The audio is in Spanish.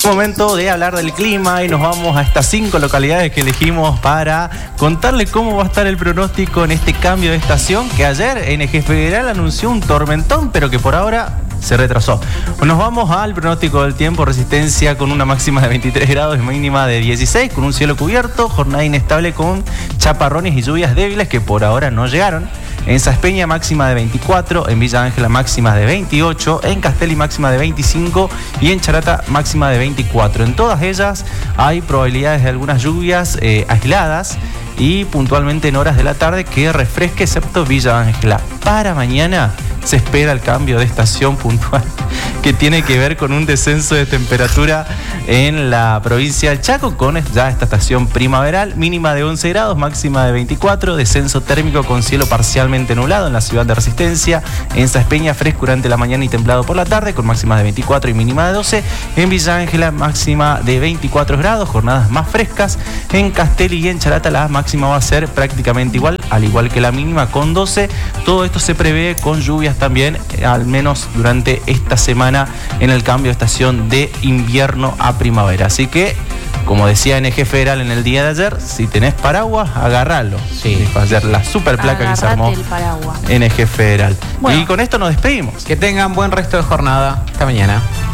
Momento de hablar del clima y nos vamos a estas 5 localidades que elegimos para contarle cómo va a estar el pronóstico en este cambio de estación, que ayer NG Federal anunció un tormentón, pero que por ahora se retrasó. Nos vamos al pronóstico del tiempo. Resistencia con una máxima de 23 grados y mínima de 16, con un cielo cubierto, jornada inestable con chaparrones y lluvias débiles que por ahora no llegaron. En Saspeña máxima de 24, en Villa Ángela máxima de 28, en Castelli máxima de 25 y en Charata máxima de 24. En todas ellas hay probabilidades de algunas lluvias aisladas y puntualmente en horas de la tarde que refresque, excepto Villa Ángela. Para mañana se espera el cambio de estación puntual que tiene que ver con un descenso de temperatura en la provincia del Chaco, con ya esta estación primaveral, mínima de 11 grados, máxima de 24, descenso térmico con cielo parcialmente nublado en la ciudad de Resistencia. En Saspeña fresco durante la mañana y templado por la tarde, con máxima de 24 y mínima de 12. En Villa Ángela máxima de 24 grados, jornadas más frescas. En Castelli y en Charata la máxima va a ser prácticamente igual, al igual que la mínima con 12. Todo esto se prevé con lluvias también, al menos durante esta semana en el cambio de estación de invierno a primavera. Así que, como decía NG Federal en el día de ayer, si tenés paraguas, agarralo. Sí. Va a ser la super placa que se armó NG Federal. Bueno, y con esto nos despedimos. Que tengan buen resto de jornada. Hasta mañana.